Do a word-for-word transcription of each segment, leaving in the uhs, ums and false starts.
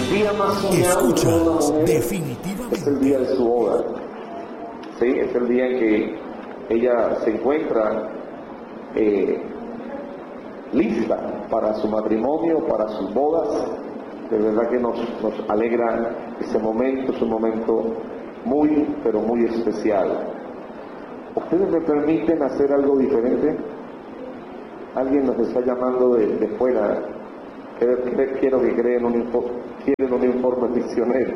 El día más soñado de una mujer definitivamente es el día de su boda. Sí, es el día en que ella se encuentra eh, lista para su matrimonio, para sus bodas. De verdad que nos, nos alegra ese momento, es un momento muy, pero muy especial. ¿Ustedes me permiten hacer algo diferente? Alguien nos está llamando de, de fuera. Quiero que creen un informe, quieren un informe misionero.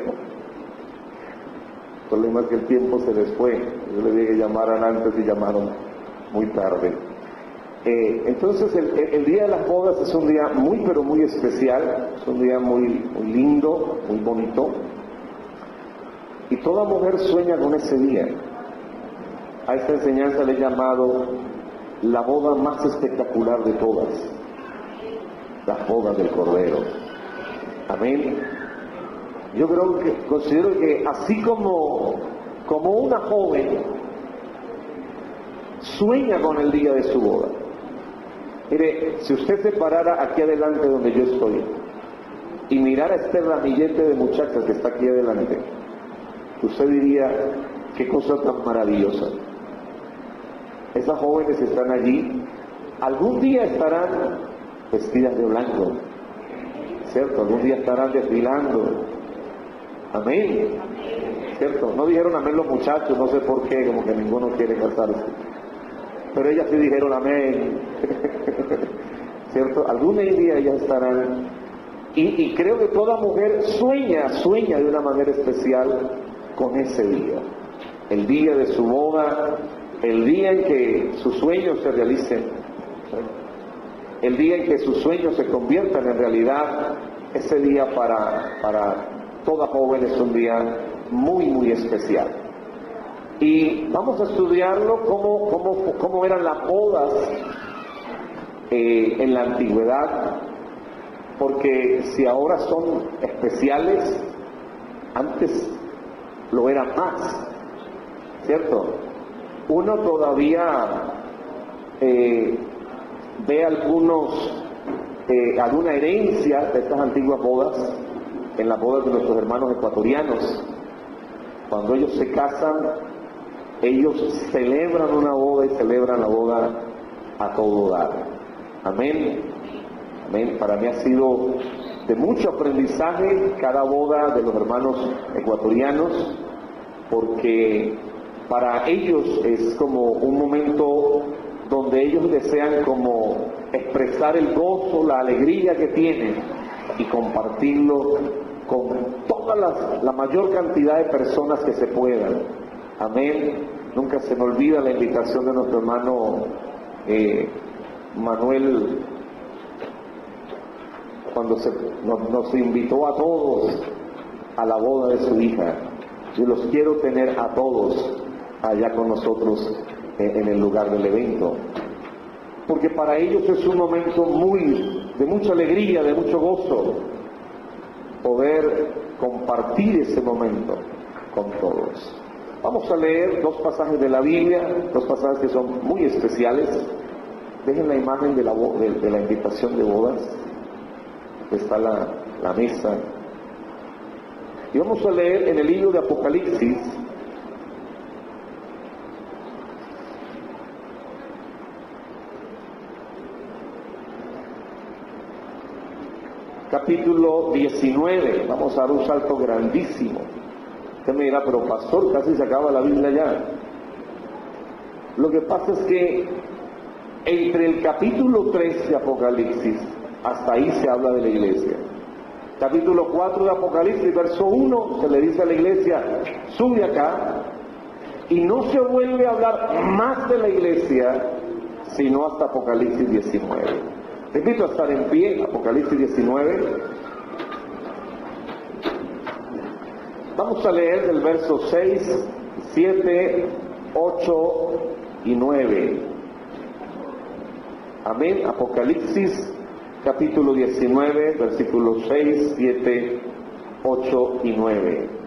El problema es que el tiempo se les fue. Yo les dije que llamaran antes y llamaron muy tarde. Eh, entonces el, el día de las bodas es un día muy pero muy especial, es un día muy, muy lindo, muy bonito, y toda mujer sueña con ese día. A esta enseñanza le he llamado la boda más espectacular de todas, las bodas del Cordero. Amén. Yo creo que, considero que así como, como una joven sueña con el día de su boda. Mire, si usted se parara aquí adelante donde yo estoy y mirara este ramillete de muchachas que está aquí adelante, usted diría, qué cosa tan maravillosa. Esas jóvenes están allí, algún día estarán vestidas de blanco, ¿cierto? Algún día estarán desfilando. Amén. ¿Cierto? No dijeron amén los muchachos, no sé por qué, como que ninguno quiere casarse. Pero ellas sí dijeron amén. ¿Cierto? Algún día ellas estarán. Y, y creo que toda mujer sueña, sueña de una manera especial con ese día. El día de su boda, el día en que sus sueños se realicen, el día en que sus sueños se conviertan en realidad. Ese día para, para toda joven es un día muy, muy especial. Y vamos a estudiarlo, cómo, cómo, cómo eran las bodas eh, en la antigüedad, porque si ahora son especiales, antes lo eran más, ¿cierto? Uno todavía eh, ve algunos, eh, alguna herencia de estas antiguas bodas, en las bodas de nuestros hermanos ecuatorianos. Cuando ellos se casan, ellos celebran una boda y celebran la boda a todo dar. Amén. Amén. Para mí ha sido de mucho aprendizaje cada boda de los hermanos ecuatorianos, porque para ellos es como un momento donde ellos desean como expresar el gozo, la alegría que tienen y compartirlo con toda la, la mayor cantidad de personas que se puedan. Amén. Nunca se me olvida la invitación de nuestro hermano eh, Manuel, cuando se, nos, nos invitó a todos a la boda de su hija. Yo los quiero tener a todos allá con nosotros eh, en el lugar del evento, porque para ellos es un momento muy de mucha alegría, de mucho gozo, poder compartir ese momento con todos. Vamos a leer dos pasajes de la Biblia, dos pasajes que son muy especiales. Dejen la imagen de la, de, de la invitación de bodas. Está la, la mesa. Y vamos a leer en el libro de Apocalipsis, capítulo diecinueve. Vamos a dar un salto grandísimo. Usted me dirá, pero pastor, casi se acaba la Biblia ya. Lo que pasa es que entre el capítulo tres de Apocalipsis, hasta ahí se habla de la iglesia. Capítulo cuatro de Apocalipsis, verso uno, se le dice a la iglesia, sube acá, y no se vuelve a hablar más de la iglesia, sino hasta Apocalipsis diecinueve. Repito, a estar en pie, Apocalipsis diecinueve. Vamos a leer del verso seis, siete, ocho y nueve. Amén. Apocalipsis capítulo diecinueve, versículos seis, siete, ocho y nueve.